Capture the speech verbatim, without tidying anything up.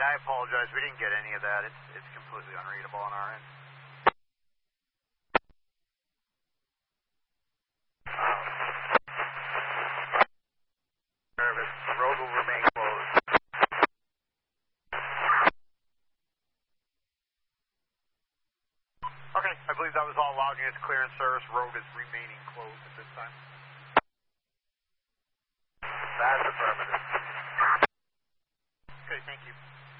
I apologize. We didn't get any of that. It's it's completely unreadable on our end. Service. The road will remain closed. Okay, I believe that was all logging. It's clearance service. Road is remaining closed at this time. That's affirmative. Okay, thank you.